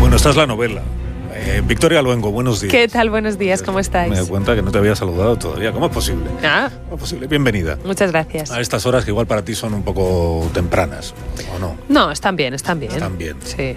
Bueno, esta es la novela. Victoria Luengo, buenos días. ¿Qué tal? Buenos días, ¿cómo estáis? Me doy cuenta que no te había saludado todavía. ¿Cómo es posible? Ah. ¿Cómo es posible? Bienvenida. Muchas gracias. A estas horas que igual para ti son un poco tempranas, ¿o no? No, están bien, están bien. Están bien. Sí.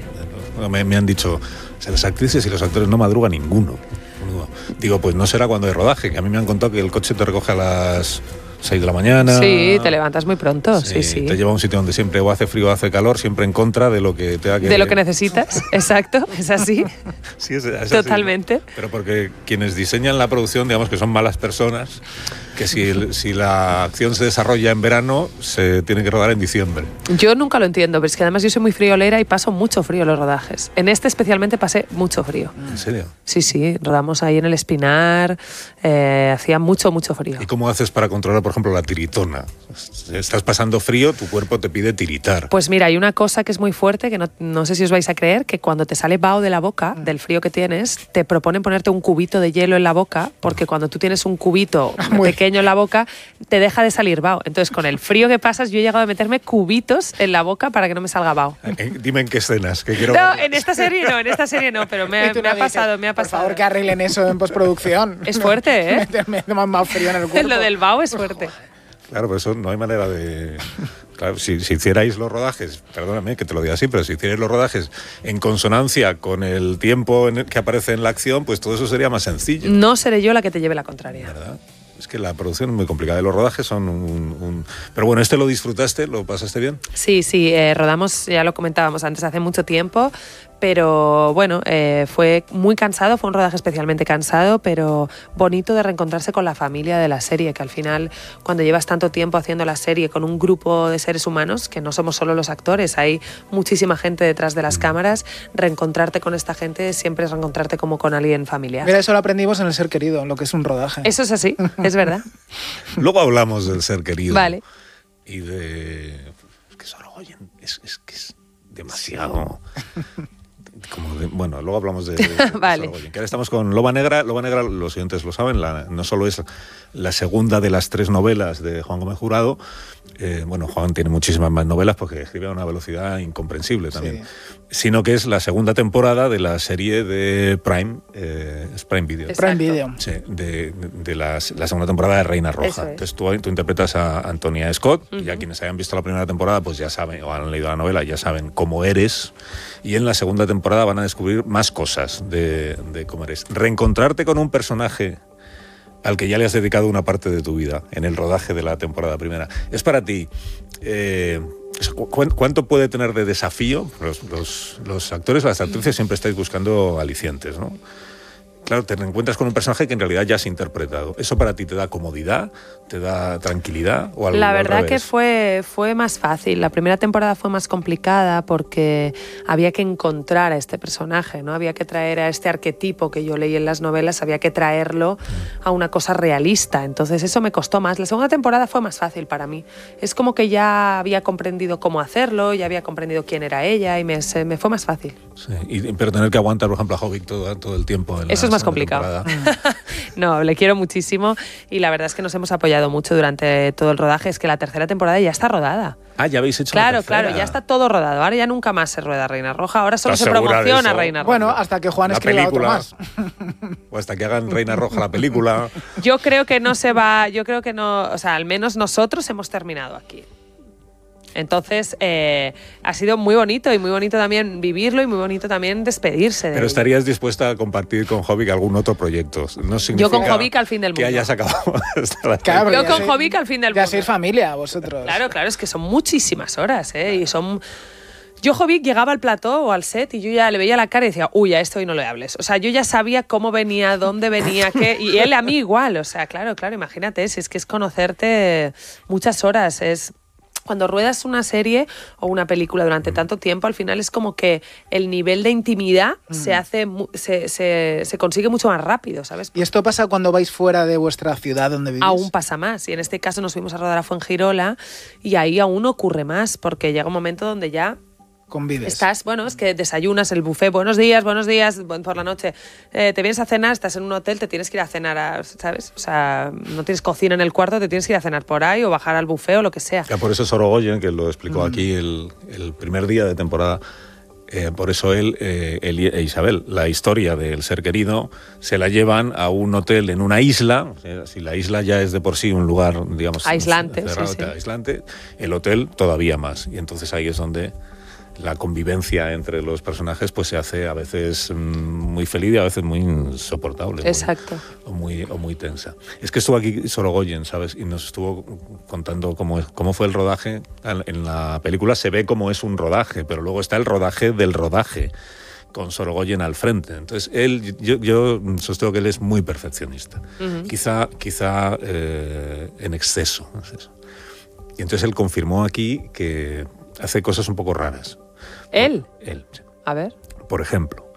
Me han dicho, las actrices y los actores no madruga ninguno. Digo, pues no será cuando hay rodaje, que a mí me han contado que el coche te recoge a las 6 de la mañana. Sí, te levantas muy pronto, sí. Te lleva a un sitio donde siempre o hace frío o hace calor, siempre en contra de lo que tenga que... De lo que necesitas, exacto, es así. Sí, es totalmente. Así, ¿no? Pero porque quienes diseñan la producción, digamos que son malas personas, que si la acción se desarrolla en verano, se tiene que rodar en diciembre. Yo nunca lo entiendo, pero es que además yo soy muy friolera y paso mucho frío en los rodajes. En este especialmente pasé mucho frío. ¿En serio? Sí, rodamos ahí en el Espinar, hacía mucho frío. ¿Y cómo haces para controlar, por ejemplo, la tiritona? Estás pasando frío, tu cuerpo te pide tiritar. Pues mira, hay una cosa que es muy fuerte, que no sé si os vais a creer, que cuando te sale vaho de la boca, del frío que tienes, te proponen ponerte un cubito de hielo en la boca, porque cuando tú tienes un cubito pequeño en la boca, te deja de salir vaho. Entonces, con el frío que pasas, yo he llegado a meterme cubitos en la boca para que no me salga vaho. Dime en qué escenas, que quiero... No, en esta serie no, pero me ha pasado. Por favor, que arreglen eso en postproducción. Es fuerte, ¿eh? Meterme más frío en el cuerpo. Lo del vaho es fuerte. Claro, pero eso no hay manera de... Claro, si hicierais los rodajes, perdóname que te lo diga así, pero si hicierais los rodajes en consonancia con el tiempo que aparece en la acción, pues todo eso sería más sencillo. No seré yo la que te lleve la contraria. ¿Verdad? Es que la producción es muy complicada y los rodajes son Pero bueno, ¿lo disfrutaste? ¿Lo pasaste bien? Sí, rodamos, ya lo comentábamos antes, hace mucho tiempo, pero bueno, fue muy cansado, fue un rodaje especialmente cansado, pero bonito de reencontrarse con la familia de la serie, que al final, cuando llevas tanto tiempo haciendo la serie con un grupo de seres humanos, que no somos solo los actores, hay muchísima gente detrás de las cámaras, reencontrarte con esta gente siempre es reencontrarte como con alguien familiar. Mira, eso lo aprendimos en El Ser Querido, en lo que es un rodaje. Eso es así, es verdad. Luego hablamos del Ser Querido. Vale. Y de... Es que Sorogoyen es que es demasiado... Bueno, luego hablamos de vale. Sorogoyen. Que ahora estamos con Loba Negra. Loba Negra, los oyentes lo saben, no solo es la segunda de las 3 novelas de Juan Gómez Jurado. Juan tiene muchísimas más novelas porque escribe a una velocidad incomprensible también. Sí. Sino que es la segunda temporada de la serie de Prime, es Prime Video. Prime Video. Sí, de la segunda temporada de Reina Roja. Entonces tú interpretas a Antonia Scott, y ya quienes hayan visto la primera temporada pues ya saben, o han leído la novela, ya saben cómo eres, y en la segunda temporada van a descubrir más cosas de cómo eres. Reencontrarte con un personaje al que ya le has dedicado una parte de tu vida en el rodaje de la temporada primera. Es para ti... ¿Cuánto puede tener de desafío? Los actores o las actrices siempre estáis buscando alicientes, ¿no? Claro, te encuentras con un personaje que en realidad ya has interpretado. ¿Eso para ti te da comodidad? ¿Te da tranquilidad? ¿O algo, la verdad que fue más fácil. La primera temporada fue más complicada porque había que encontrar a este personaje, ¿no? Había que traer a este arquetipo que yo leí en las novelas, había que traerlo a una cosa realista. Entonces eso me costó más. La segunda temporada fue más fácil para mí. Es como que ya había comprendido cómo hacerlo, ya había comprendido quién era ella y me fue más fácil. Sí, pero tener que aguantar, por ejemplo, a Jovic todo el tiempo. Eso es más complicado. No, le quiero muchísimo y la verdad es que nos hemos apoyado mucho durante todo el rodaje. Es que la tercera temporada ya está rodada. Ah, ya habéis hecho la tercera. Claro, ya está todo rodado. Ahora ya nunca más se rueda Reina Roja. Ahora solo se promociona Reina Roja. Bueno, hasta que Juan escriba otro más. O hasta que hagan Reina Roja la película. Yo creo que no se va... Yo creo que no... O sea, al menos nosotros hemos terminado aquí. Entonces, ha sido muy bonito y muy bonito también vivirlo y muy bonito también despedirse de Pero él. ¿estarías dispuesta a compartir con Jovic algún otro proyecto? No significa yo con Jovic al fin del mundo. Que hayas acabado. Claro, yo con Jovic al fin del mundo. Ya sois familia, vosotros. Claro, es que son muchísimas horas, y son... Yo, Jovic, llegaba al plató o al set y yo ya le veía la cara y decía, uy, a esto hoy no le hables. O sea, yo ya sabía cómo venía, dónde venía, qué... Y él a mí igual. O sea, claro, imagínate, es que es conocerte muchas horas, es... Cuando ruedas una serie o una película durante tanto tiempo, al final es como que el nivel de intimidad se consigue mucho más rápido, ¿sabes? ¿Y esto pasa cuando vais fuera de vuestra ciudad donde vivís? Aún pasa más. Y en este caso nos fuimos a rodar a Fuengirola y ahí aún ocurre más, porque llega un momento donde ya... Convives. Es que desayunas el buffet, buenos días, por la noche, te vienes a cenar, estás en un hotel, te tienes que ir a cenar, ¿sabes? O sea, no tienes cocina en el cuarto, te tienes que ir a cenar por ahí o bajar al buffet o lo que sea. Ya por eso Sorogoyen, que lo explicó aquí el primer día de temporada, Por eso él e Isabel, la historia del ser querido, se la llevan a un hotel en una isla. Si la isla ya es de por sí un lugar, digamos, aislante, aislante, el hotel todavía más. Y entonces ahí es donde la convivencia entre los personajes pues se hace a veces muy feliz y a veces muy insoportable. Exacto. O muy tensa. Es que estuvo aquí Sorogoyen, ¿sabes? Y nos estuvo contando cómo fue el rodaje. En la película se ve cómo es un rodaje, pero luego está el rodaje del rodaje, con Sorogoyen al frente. Entonces, yo sostengo que él es muy perfeccionista. Uh-huh. Quizá en exceso. Y entonces él confirmó aquí que hace cosas un poco raras. ¿Él? Él. Sí. A ver. Por ejemplo,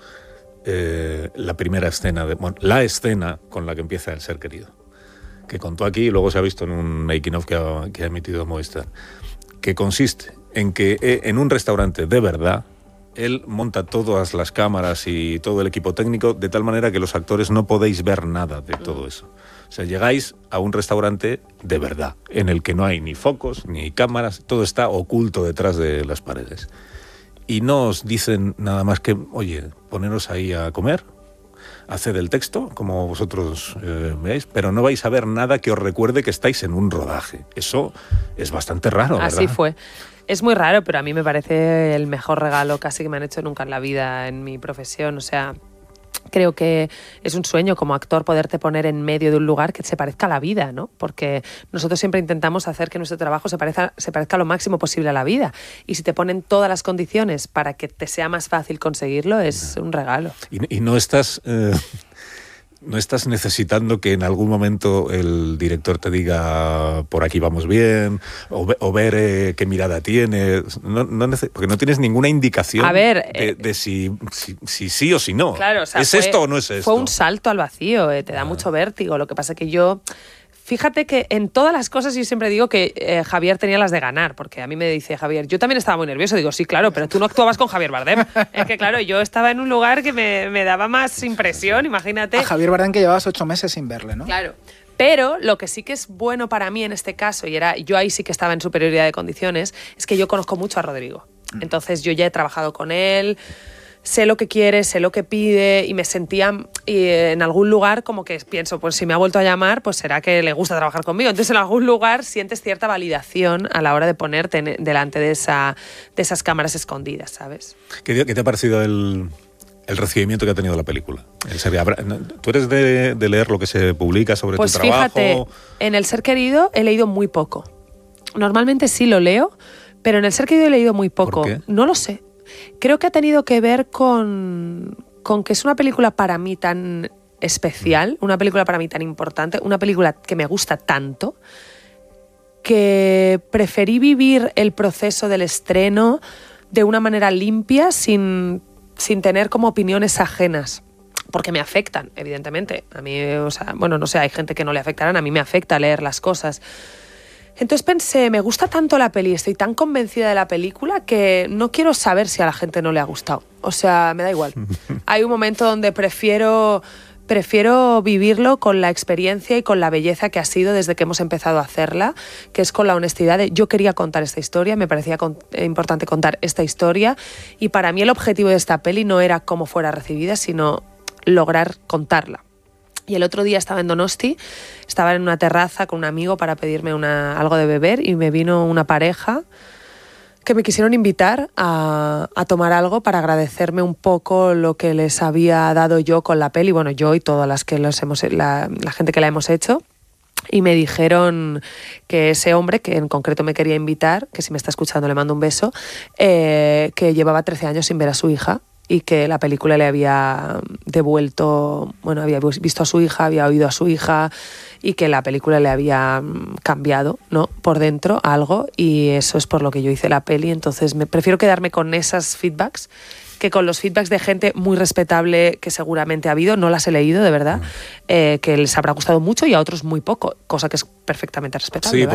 la primera escena, la escena con la que empieza El ser querido, que contó aquí y luego se ha visto en un making of que ha emitido Movistar, que consiste en que en un restaurante de verdad él monta todas las cámaras y todo el equipo técnico de tal manera que los actores no podéis ver nada de todo eso. O sea, llegáis a un restaurante de verdad, en el que no hay ni focos, ni cámaras, todo está oculto detrás de las paredes. Y no os dicen nada más que, oye, poneros ahí a comer, haced el texto, como vosotros veáis, pero no vais a ver nada que os recuerde que estáis en un rodaje. Eso es bastante raro, ¿verdad? Así fue. Es muy raro, pero a mí me parece el mejor regalo casi que me han hecho nunca en la vida, en mi profesión. O sea, creo que es un sueño como actor poderte poner en medio de un lugar que se parezca a la vida, ¿no? Porque nosotros siempre intentamos hacer que nuestro trabajo se parezca lo máximo posible a la vida. Y si te ponen todas las condiciones para que te sea más fácil conseguirlo, es un regalo. Y no estás... ¿No estás necesitando que en algún momento el director te diga por aquí vamos bien o ver qué mirada tiene? Porque no tienes ninguna indicación de si sí o si no. Claro, o sea, ¿Es esto o no es esto? Fue un salto al vacío, te da mucho vértigo. Lo que pasa es que yo... Fíjate que en todas las cosas yo siempre digo que Javier tenía las de ganar, porque a mí me dice Javier, yo también estaba muy nervioso, digo, sí, claro, pero tú no actuabas con Javier Bardem. Es que claro, yo estaba en un lugar que me daba más impresión, imagínate. A Javier Bardem que llevabas 8 meses sin verle, ¿no? Claro. Pero lo que sí que es bueno para mí en este caso, y yo ahí sí que estaba en superioridad de condiciones, es que yo conozco mucho a Rodrigo. Entonces yo ya he trabajado con él, sé lo que quiere, sé lo que pide y me sentía en algún lugar como que pienso, pues si me ha vuelto a llamar, pues será que le gusta trabajar conmigo. Entonces en algún lugar sientes cierta validación a la hora de ponerte delante de esas cámaras escondidas, ¿sabes? ¿Qué te ha parecido el recibimiento que ha tenido la película? ¿Tú eres de leer lo que se publica sobre tu trabajo? Pues fíjate, en El ser querido he leído muy poco. Normalmente sí lo leo, pero en El ser querido he leído muy poco. ¿Por qué? No lo sé. Creo que ha tenido que ver con que es una película para mí tan especial, una película para mí tan importante, una película que me gusta tanto, que preferí vivir el proceso del estreno de una manera limpia, sin tener como opiniones ajenas. Porque me afectan, evidentemente. A mí, o sea, bueno, no sé, hay gente que no le afectarán, a mí me afecta leer las cosas. Entonces pensé, me gusta tanto la peli, estoy tan convencida de la película que no quiero saber si a la gente no le ha gustado. O sea, me da igual. Hay un momento donde prefiero vivirlo con la experiencia y con la belleza que ha sido desde que hemos empezado a hacerla, que es con la honestidad de yo quería contar esta historia, me parecía importante contar esta historia y para mí el objetivo de esta peli no era cómo fuera recibida, sino lograr contarla. Y el otro día estaba en Donosti, estaba en una terraza con un amigo para pedirme algo de beber y me vino una pareja que me quisieron invitar a tomar algo para agradecerme un poco lo que les había dado yo con la peli, bueno, yo y todas las que la gente que la hemos hecho. Y me dijeron que ese hombre, que en concreto me quería invitar, que si me está escuchando le mando un beso, que llevaba 13 años sin ver a su hija y que la película le había devuelto, bueno, había visto a su hija, había oído a su hija y que la película le había cambiado, ¿no?, por dentro algo, y eso es por lo que yo hice la peli. Entonces prefiero quedarme con esas feedbacks que con los feedbacks de gente muy respetable que seguramente ha habido, no las he leído de verdad, que les habrá gustado mucho y a otros muy poco, cosa que es perfectamente respetable. Sí,